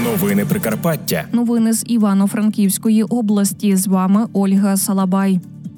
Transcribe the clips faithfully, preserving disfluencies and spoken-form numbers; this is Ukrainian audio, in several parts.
Новини Прикарпаття. Новини з Івано-Франківської області. З вами Ольга Салабай.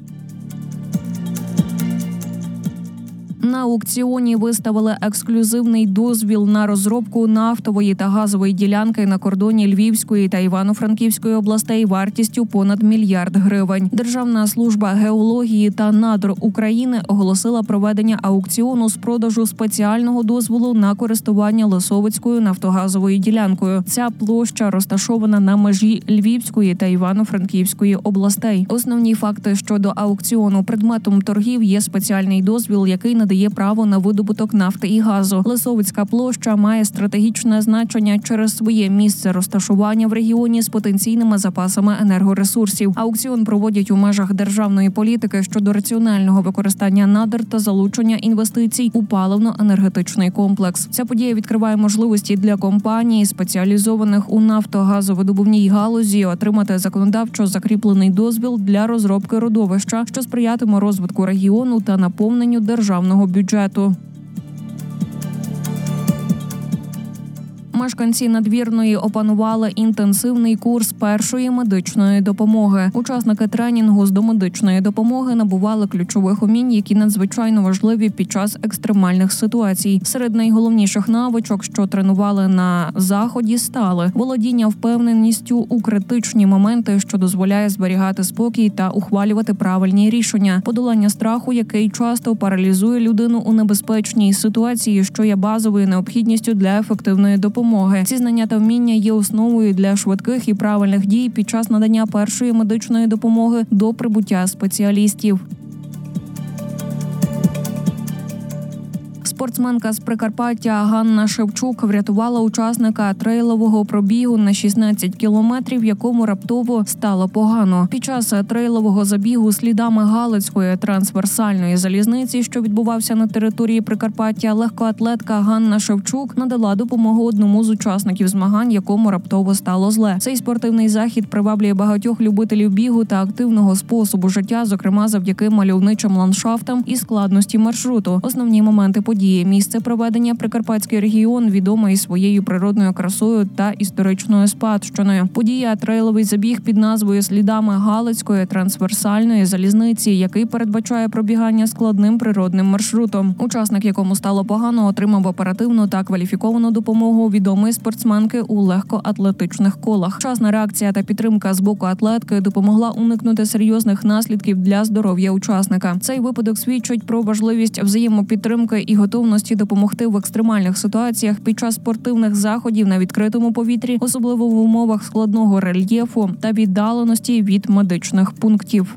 На аукціоні виставили ексклюзивний дозвіл на розробку нафтової та газової ділянки на кордоні Львівської та Івано-Франківської областей вартістю понад мільярд гривень. Державна служба геології та надр України оголосила проведення аукціону з продажу спеціального дозволу на користування Лисовицькою нафтогазовою ділянкою. Ця площа розташована на межі Львівської та Івано-Франківської областей. Основні факти щодо аукціону: предметом торгів є спеціальний дозвіл, який надає Є право на видобуток нафти і газу. Лисовицька площа має стратегічне значення через своє місце розташування в регіоні з потенційними запасами енергоресурсів. Аукціон проводять у межах державної політики щодо раціонального використання надр та залучення інвестицій у паливно-енергетичний комплекс. Ця подія відкриває можливості для компаній, спеціалізованих у нафтогазовидобувній галузі, отримати законодавчо закріплений дозвіл для розробки родовища, що сприятиме розвитку регіону та наповненню державного бюджету. Мешканці Надвірної опанували інтенсивний курс першої медичної допомоги. Учасники тренінгу з домедичної допомоги набували ключових умінь, які надзвичайно важливі під час екстремальних ситуацій. Серед найголовніших навичок, що тренували на заході, стали володіння впевненістю у критичні моменти, що дозволяє зберігати спокій та ухвалювати правильні рішення, подолання страху, який часто паралізує людину у небезпечній ситуації, що є базовою необхідністю для ефективної допомоги. Ці знання та вміння є основою для швидких і правильних дій під час надання першої медичної допомоги до прибуття спеціалістів. Спортсменка з Прикарпаття Ганна Шевчук врятувала учасника трейлового пробігу на шістнадцять кілометрів, якому раптово стало погано. Під час трейлового забігу слідами Галицької трансверсальної залізниці, що відбувався на території Прикарпаття, легкоатлетка Ганна Шевчук надала допомогу одному з учасників змагань, якому раптово стало зле. Цей спортивний захід приваблює багатьох любителів бігу та активного способу життя, зокрема завдяки мальовничим ландшафтам і складності маршруту. Основні моменти події. Місце проведення – Прикарпатський регіон, відомий своєю природною красою та історичною спадщиною. Подія – трейловий забіг під назвою «Слідами Галицької трансверсальної залізниці», який передбачає пробігання складним природним маршрутом. Учасник, якому стало погано, отримав оперативну та кваліфіковану допомогу відомої спортсменки у легкоатлетичних колах. Вчасна реакція та підтримка з боку атлетки допомогла уникнути серйозних наслідків для здоров'я учасника. Цей випадок свідчить про важливість взаємопідтримки і готовності допомогти в екстремальних ситуаціях під час спортивних заходів на відкритому повітрі, особливо в умовах складного рельєфу та віддаленості від медичних пунктів.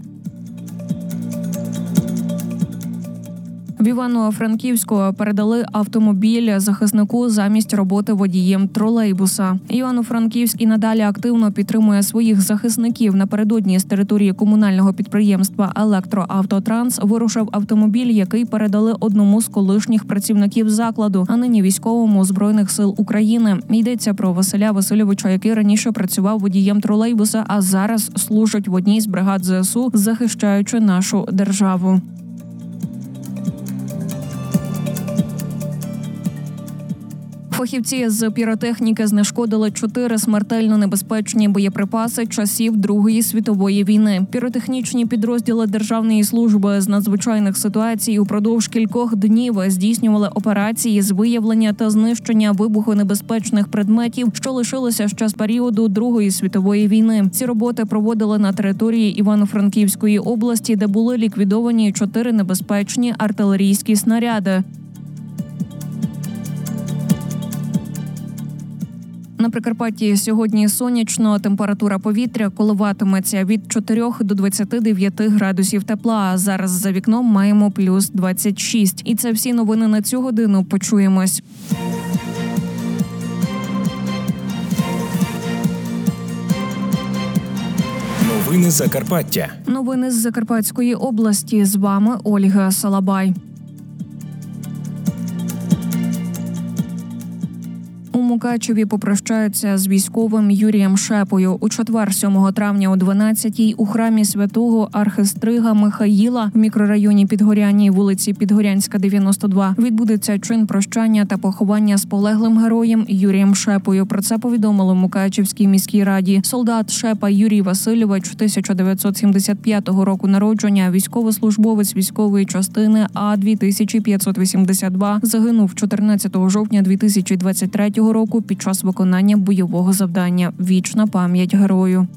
В Івано-Франківську передали автомобіль захиснику замість роботи водієм тролейбуса. Івано-Франківськ і надалі активно підтримує своїх захисників. Напередодні з території комунального підприємства «Електроавтотранс» вирушив автомобіль, який передали одному з колишніх працівників закладу, а нині військовому Збройних сил України. Йдеться про Василя Васильовича, який раніше працював водієм тролейбуса, а зараз служить в одній з бригад ЗСУ, захищаючи нашу державу. Фахівці з піротехніки знешкодили чотири смертельно небезпечні боєприпаси часів Другої світової війни. Піротехнічні підрозділи Державної служби з надзвичайних ситуацій упродовж кількох днів здійснювали операції з виявлення та знищення вибухонебезпечних предметів, що лишилися ще з періоду Другої світової війни. Ці роботи проводили на території Івано-Франківської області, де були ліквідовані чотири небезпечні артилерійські снаряди. На Прикарпатті сьогодні сонячно, температура повітря коливатиметься від чотирьох до двадцяти дев'яти градусів тепла, а зараз за вікном маємо плюс двадцять шість. І це всі новини на цю годину. Почуємось. Новини Закарпаття. Новини з Закарпатської області. З вами Ольга Салабай. Мукачеві попрощаються з військовим Юрієм Шепою. У четвер, сьомого травня о дванадцятій у храмі святого архистрига Михаїла в мікрорайоні Підгорянній, вулиці Підгорянська, дев'яносто два, відбудеться чин прощання та поховання з полеглим героєм Юрієм Шепою. Про це повідомили в Мукачевській міській раді. Солдат Шепа Юрій Васильович, тисяча дев'ятсот сімдесят п'ятого року народження, військовослужбовець військової частини А дві тисячі п'ятсот вісімдесят два, загинув чотирнадцятого жовтня дві тисячі двадцять третього року під час виконання бойового завдання. Вічна пам'ять герою.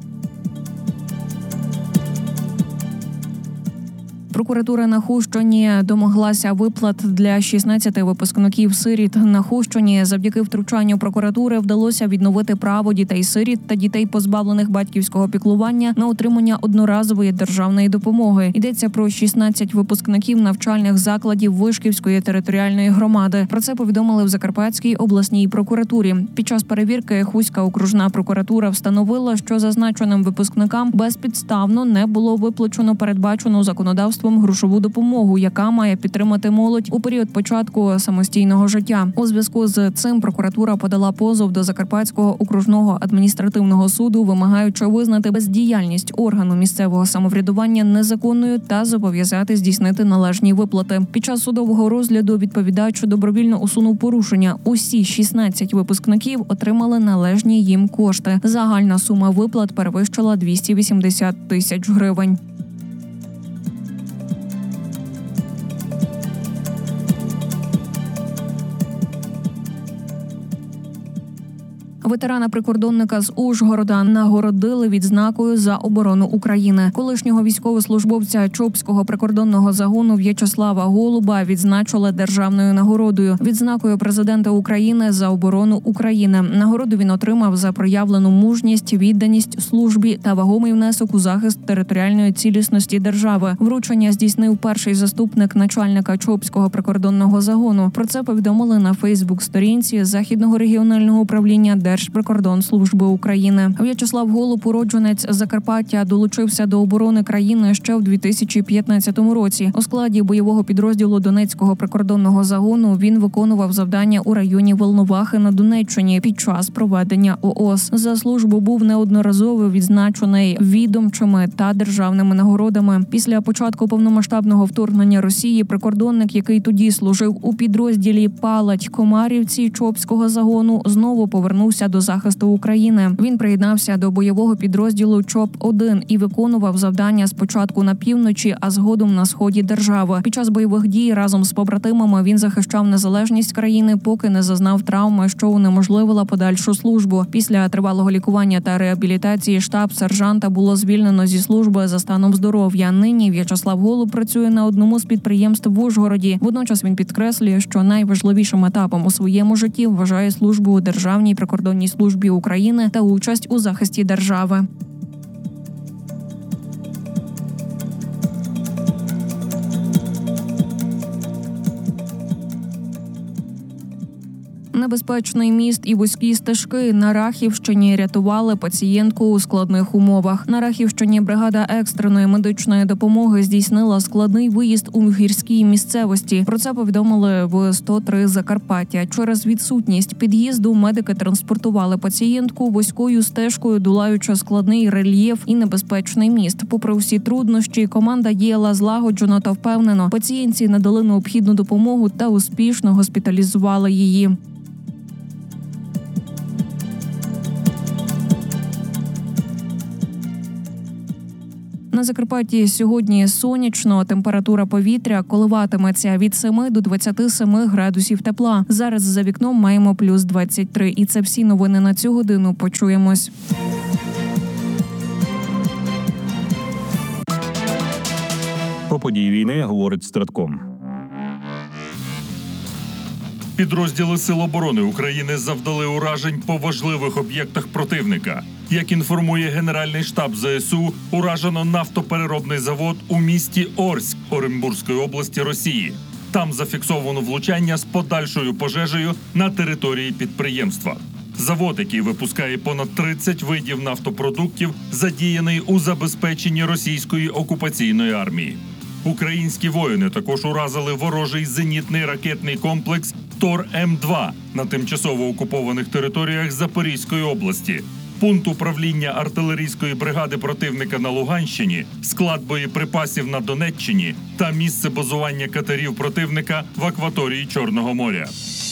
Прокуратура на Хустині домоглася виплат для шістнадцяти випускників-сиріт. На Хустині завдяки втручанню прокуратури вдалося відновити право дітей-сиріт та дітей, позбавлених батьківського піклування, на отримання одноразової державної допомоги. Йдеться про шістнадцять випускників навчальних закладів Вишківської територіальної громади. Про це повідомили в Закарпатській обласній прокуратурі. Під час перевірки Хуська окружна прокуратура встановила, що зазначеним випускникам безпідставно не було виплачено передбачену законодавством грошову допомогу, яка має підтримати молодь у період початку самостійного життя. У зв'язку з цим прокуратура подала позов до Закарпатського окружного адміністративного суду, вимагаючи визнати бездіяльність органу місцевого самоврядування незаконною та зобов'язати здійснити належні виплати. Під час судового розгляду відповідач добровільно усунув порушення. Усі шістнадцять випускників отримали належні їм кошти. Загальна сума виплат перевищила двісті вісімдесят тисяч гривень. Ветерана-прикордонника з Ужгорода нагородили відзнакою за оборону України. Колишнього військовослужбовця Чопського прикордонного загону В'ячеслава Голуба відзначили державною нагородою – відзнакою президента України за оборону України. Нагороду він отримав за проявлену мужність, відданість службі та вагомий внесок у захист територіальної цілісності держави. Вручення здійснив перший заступник начальника Чопського прикордонного загону. Про це повідомили на Фейсбук-сторінці Західного регіонального управління Держприкордонслужби України. В'ячеслав Голуб, уродженець Закарпаття, долучився до оборони країни ще в дві тисячі п'ятнадцятому році. У складі бойового підрозділу Донецького прикордонного загону він виконував завдання у районі Волновахи на Донеччині під час проведення ООС. За службу був неодноразово відзначений відомчими та державними нагородами. Після початку повномасштабного вторгнення Росії прикордонник, який тоді служив у підрозділі Палать-Комарівці Чопського загону, знову повернувся до захисту України. Він приєднався до бойового підрозділу ЧОП один і виконував завдання спочатку на півночі, а згодом на сході держави. Під час бойових дій разом з побратимами він захищав незалежність країни, поки не зазнав травми, що унеможливила подальшу службу. Після тривалого лікування та реабілітації штаб сержанта було звільнено зі служби за станом здоров'я. Нині В'ячеслав Голуб працює на одному з підприємств в Ужгороді. Водночас він підкреслює, що найважливішим етапом у своєму житті вважає службу у Державній прикордонній службі України та участь у захисті держави. Небезпечний міст і вузькі стежки на Рахівщині рятували пацієнтку у складних умовах. На Рахівщині бригада екстреної медичної допомоги здійснила складний виїзд у гірській місцевості. Про це повідомили в сто три Закарпаття. Через відсутність під'їзду медики транспортували пацієнтку вузькою стежкою, долаючи складний рельєф і небезпечний міст. Попри всі труднощі, команда діяла злагоджено та впевнено. Пацієнтці надали необхідну допомогу та успішно госпіталізували її. На Закарпатті сьогодні сонячно, температура повітря коливатиметься від семи до двадцяти семи градусів тепла. Зараз за вікном маємо плюс двадцять три. І це всі новини на цю годину. Почуємось. Про події війни говорить Стратком. Підрозділи Сил оборони України завдали уражень по важливих об'єктах противника. Як інформує Генеральний штаб ЗСУ, уражено нафтопереробний завод у місті Орськ Оренбурзької області Росії. Там зафіксовано влучання з подальшою пожежею на території підприємства. Завод, який випускає понад тридцять видів нафтопродуктів, задіяний у забезпеченні російської окупаційної армії. Українські воїни також уразили ворожий зенітний ракетний комплекс Стор М два на тимчасово окупованих територіях Запорізької області, пункт управління артилерійської бригади противника на Луганщині, склад боєприпасів на Донеччині та місце базування катерів противника в акваторії Чорного моря.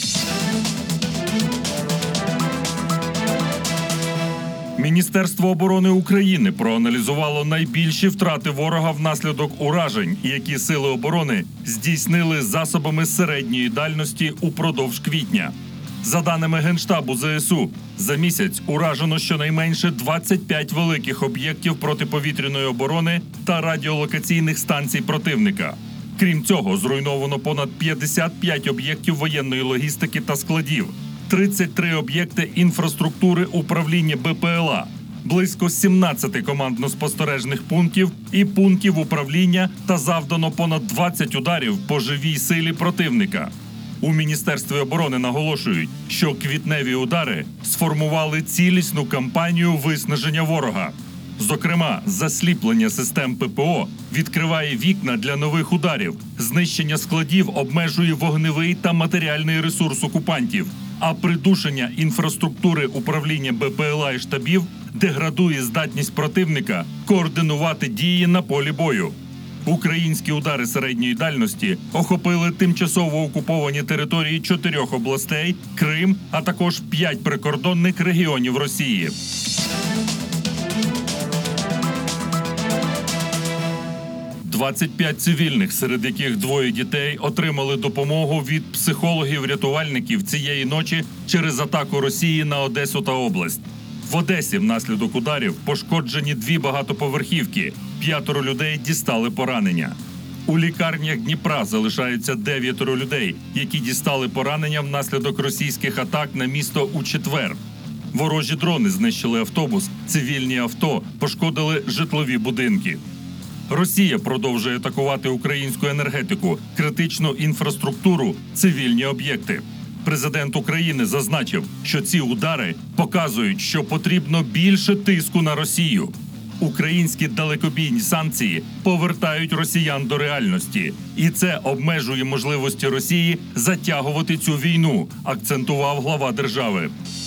Міністерство оборони України проаналізувало найбільші втрати ворога внаслідок уражень, які сили оборони здійснили засобами середньої дальності упродовж квітня. За даними Генштабу Зе Ес У, за місяць уражено щонайменше двадцять п'ять великих об'єктів протиповітряної оборони та радіолокаційних станцій противника. Крім цього, зруйновано понад п'ятдесят п'ять об'єктів воєнної логістики та складів, тридцять три об'єкти інфраструктури управління Бе Пе Ел А, близько сімнадцять командно-спостережних пунктів і пунктів управління та завдано понад двадцять ударів по живій силі противника. У Міністерстві оборони наголошують, що квітневі удари сформували цілісну кампанію виснаження ворога. Зокрема, засліплення систем Пе Пе О відкриває вікна для нових ударів, знищення складів обмежує вогневий та матеріальний ресурс окупантів, а придушення інфраструктури управління Бе Пе Ел А і штабів деградує здатність противника координувати дії на полі бою. Українські удари середньої дальності охопили тимчасово окуповані території чотирьох областей, Крим, а також п'ять прикордонних регіонів Росії. двадцять п'ять цивільних, серед яких двоє дітей, отримали допомогу від психологів-рятувальників цієї ночі через атаку Росії на Одесу та область. В Одесі внаслідок ударів пошкоджені дві багатоповерхівки, п'ятеро людей дістали поранення. У лікарнях Дніпра залишаються дев'ятеро людей, які дістали поранення внаслідок російських атак на місто у четвер. Ворожі дрони знищили автобус, цивільні авто, пошкодили житлові будинки. Росія продовжує атакувати українську енергетику, критичну інфраструктуру, цивільні об'єкти. Президент України зазначив, що ці удари показують, що потрібно більше тиску на Росію. Українські далекобійні санкції повертають росіян до реальності. І це обмежує можливості Росії затягувати цю війну, акцентував глава держави.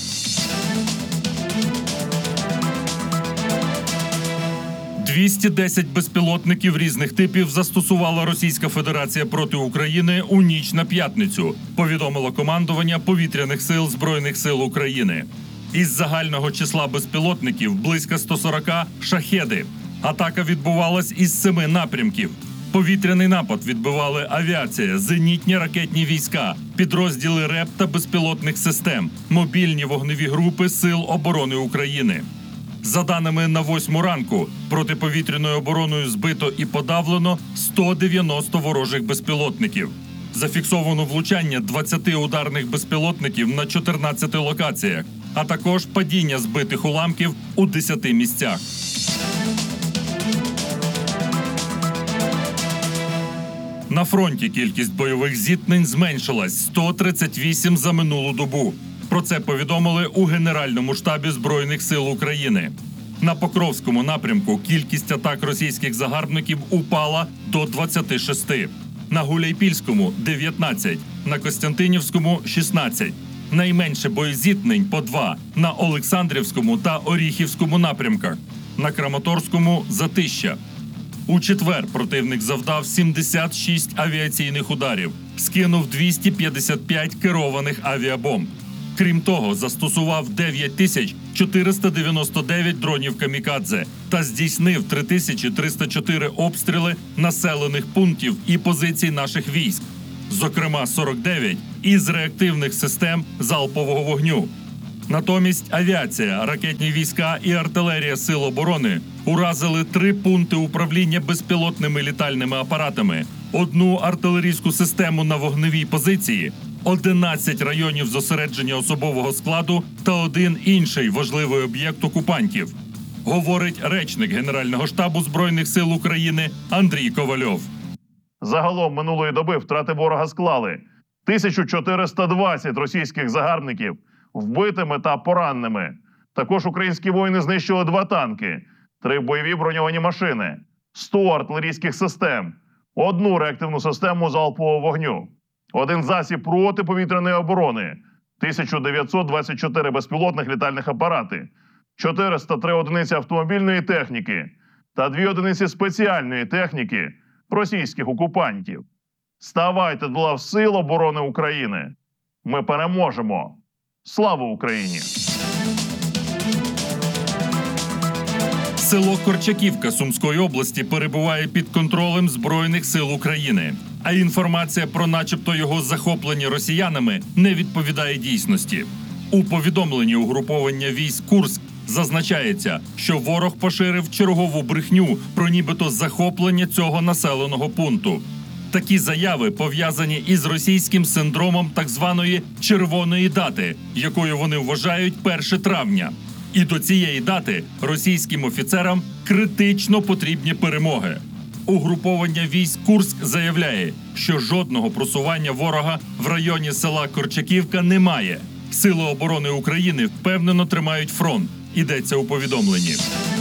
двісті десять безпілотників різних типів застосувала Російська Федерація проти України у ніч на п'ятницю, повідомило командування Повітряних сил Збройних сил України. Із загального числа безпілотників близько сто сорок «Шахеди». Атака відбувалась із семи напрямків. Повітряний напад відбивали авіація, зенітні ракетні війська, підрозділи РЕП та безпілотних систем, мобільні вогневі групи Сил оборони України. За даними на восьму ранку, протиповітряною обороною збито і подавлено сто дев'яносто ворожих безпілотників. Зафіксовано влучання двадцяти ударних безпілотників на чотирнадцяти локаціях, а також падіння збитих уламків у десяти місцях. На фронті кількість бойових зіткнень зменшилась – сто тридцять вісім за минулу добу. Про це повідомили у Генеральному штабі Збройних сил України. На Покровському напрямку кількість атак російських загарбників упала до двадцяти шести. На Гуляйпільському – дев'ятнадцять, на Костянтинівському – шістнадцять. Найменше боєзіткнень – по два на Олександрівському та Оріхівському напрямках. На Краматорському – затища. У четвер противник завдав сімдесят шість авіаційних ударів, скинув двісті п'ятдесят п'ять керованих авіабомб. Крім того, застосував дев'ять тисяч чотириста дев'яносто дев'ять дронів камікадзе та здійснив три тисячі триста чотири обстріли населених пунктів і позицій наших військ, зокрема сорок дев'ять із реактивних систем залпового вогню. Натомість авіація, ракетні війська і артилерія Сил оборони уразили три пункти управління безпілотними літальними апаратами, одну артилерійську систему на вогневій позиції, одинадцять районів зосередження особового складу та один інший важливий об'єкт окупантів, говорить речник Генерального штабу Збройних сил України Андрій Ковальов. Загалом минулої доби втрати ворога склали тисячу чотириста двадцять російських загарбників вбитими та пораненими. Також українські воїни знищили два танки, три бойові броньовані машини, сто артилерійських систем, одну реактивну систему залпового вогню. один засіб протиповітряної оборони, тисяча дев'ятсот двадцять чотири безпілотних літальних апарати, чотириста три одиниці автомобільної техніки та дві одиниці спеціальної техніки російських окупантів. Ставайте до лав Сил оборони України. Ми переможемо. Слава Україні! Село Корчаківка Сумської області перебуває під контролем Збройних сил України. А інформація про начебто його захоплення росіянами не відповідає дійсності. У повідомленні угруповання військ Курськ зазначається, що ворог поширив чергову брехню про нібито захоплення цього населеного пункту. Такі заяви пов'язані із російським синдромом так званої «червоної дати», якою вони вважають перше травня. І до цієї дати російським офіцерам критично потрібні перемоги. Угруповання військ Курськ заявляє, що жодного просування ворога в районі села Корчаківка немає. Сили оборони України впевнено тримають фронт, йдеться у повідомленні.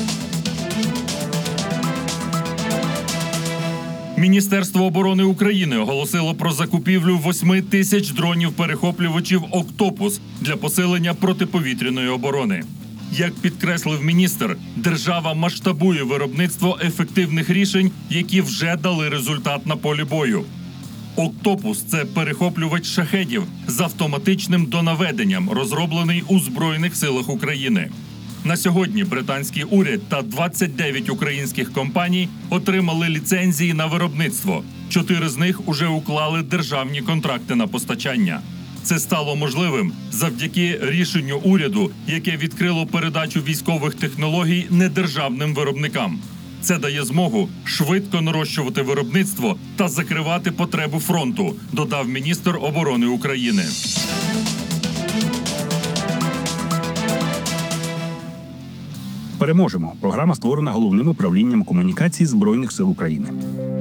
Міністерство оборони України оголосило про закупівлю восьми тисяч дронів-перехоплювачів «Октопус» для посилення протиповітряної оборони. Як підкреслив міністр, держава масштабує виробництво ефективних рішень, які вже дали результат на полі бою. «Октопус» – це перехоплювач шахедів з автоматичним донаведенням, розроблений у Збройних силах України. На сьогодні британський уряд та двадцять дев'ять українських компаній отримали ліцензії на виробництво. Чотири з них уже уклали державні контракти на постачання. Це стало можливим завдяки рішенню уряду, яке відкрило передачу військових технологій недержавним виробникам. Це дає змогу швидко нарощувати виробництво та закривати потребу фронту, додав міністр оборони України. Переможемо. Програма створена Головним управлінням комунікацій Збройних сил України.